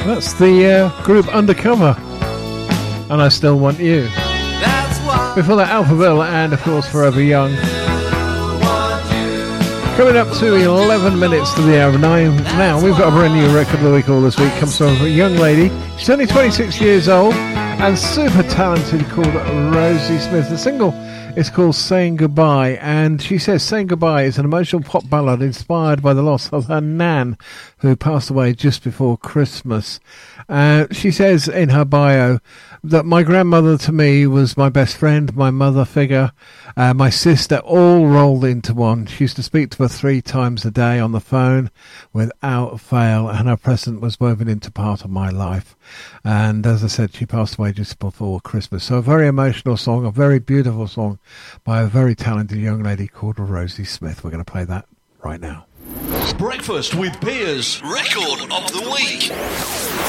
That's the group Undercover, and I Still Want You. Before that, Alphaville and, of course, Forever Young. Coming up to 11 minutes to the hour of 9 now, we've got a brand new record of the week all this week. Comes from a young lady. She's only 26 years old and super talented, called Rosie Smith. The single is called Saying Goodbye, and she says Saying Goodbye is an emotional pop ballad inspired by the loss of her nan, who passed away just before Christmas. She says in her bio that my grandmother to me was my best friend, my mother figure, my sister, all rolled into one. She used to speak to her 3 times a day on the phone without fail, and her presence was woven into part of my life. And as I said, she passed away just before Christmas. So a very emotional song, a very beautiful song by a very talented young lady called Rosie Smith. We're going to play that right now. Breakfast with Piers, record of the week.